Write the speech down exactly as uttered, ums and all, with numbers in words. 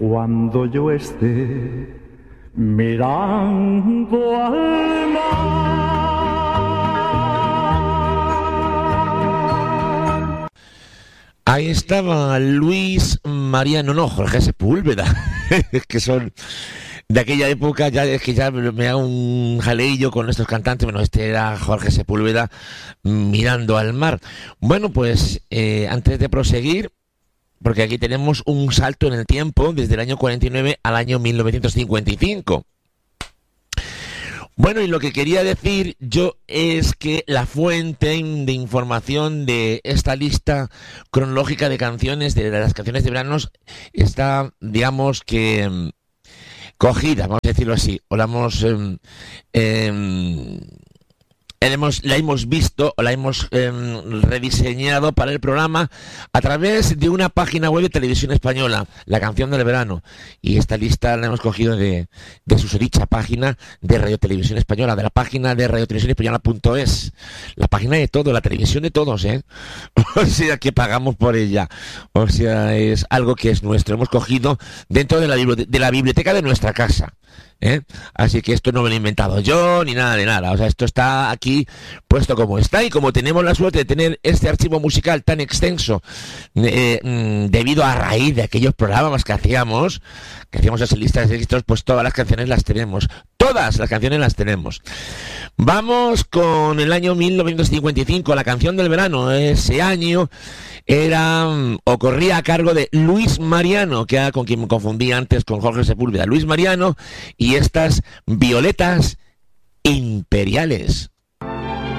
cuando yo esté mirando al mar. Ahí estaba Luis Mariano, no, Jorge Sepúlveda, que son de aquella época. Ya es que ya me hago un jaleillo con estos cantantes. Bueno, este era Jorge Sepúlveda, Mirando al mar. Bueno, pues eh, antes de proseguir, porque aquí tenemos un salto en el tiempo desde el año cuarenta y nueve al año mil novecientos cincuenta y cinco. Bueno, y lo que quería decir yo es que la fuente de información de esta lista cronológica de canciones, de las canciones de verano, está, digamos que, cogida, vamos a decirlo así, o la hemos... Eh, eh, Hemos, la hemos visto o la hemos eh, rediseñado para el programa a través de una página web de Televisión Española, La Canción del Verano, y esta lista la hemos cogido de, de su dicha página de Radio Televisión Española, de la página de radio televisión española punto es, la página de todo, la televisión de todos, ¿eh? O sea, que pagamos por ella, o sea, es algo que es nuestro, hemos cogido dentro de la, de la biblioteca de nuestra casa. ¿Eh? Así que esto no me lo he inventado yo ni nada de nada, o sea, esto está aquí puesto como está, y como tenemos la suerte de tener este archivo musical tan extenso eh, mm, debido a raíz de aquellos programas que hacíamos que hacíamos esa lista de éxitos, pues todas las canciones las tenemos, todas las canciones las tenemos. Vamos con el año mil novecientos cincuenta y cinco, La Canción del Verano. Ese año era o corría a cargo de Luis Mariano, que era con quien me confundí antes con Jorge Sepúlveda. Luis Mariano y estas Violetas Imperiales.